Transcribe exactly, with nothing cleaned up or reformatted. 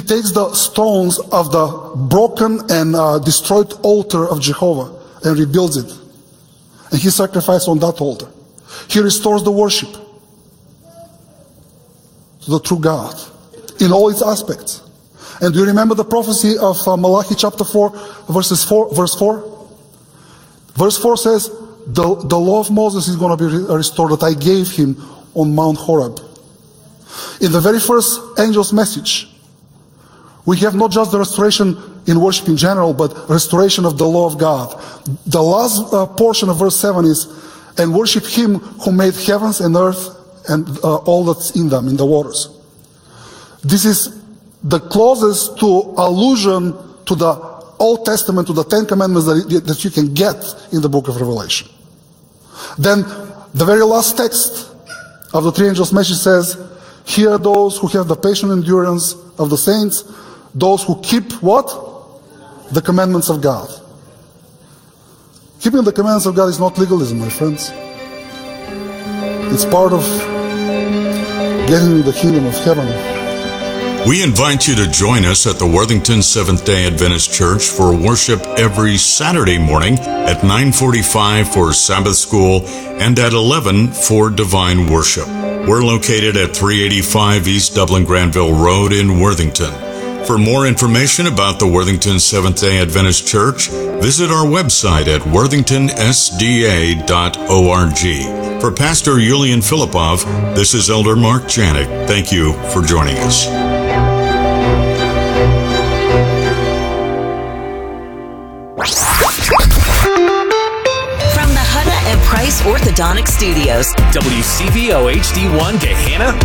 takes the stones of the broken and uh, destroyed altar of Jehovah and rebuilds it. And he sacrificed on that altar. He restores the worship to the true God in all its aspects. And do you remember the prophecy of uh, Malachi chapter four, verses four, verse four? Verse four says, the, the law of Moses is going to be re- restored that I gave him on Mount Horeb. In the very first angel's message, we have not just the restoration in worship in general, but restoration of the law of God. The last uh, portion of verse seven is, and worship him who made heavens and earth and uh, all that's in them, in the waters. This is the closest to allusion to the Old Testament, to the Ten Commandments that, that you can get in the book of Revelation. Then the very last text of the three angels' message says, here are those who have the patient endurance of the saints, those who keep what? The commandments of God. Keeping the commandments of God is not legalism, my friends. It's part of getting the kingdom of heaven. We invite you to join us at the Worthington Seventh-day Adventist Church for worship every Saturday morning at nine forty-five for Sabbath School and at eleven for Divine Worship. We're located at three eighty-five East Dublin Granville Road in Worthington. For more information about the Worthington Seventh-day Adventist Church, visit our website at worthington s d a dot org. For Pastor Yulian Filipov, this is Elder Mark Janik. Thank you for joining us. From the Hutta and Price Orthodontic Studios, W C V O H D one Gahanna,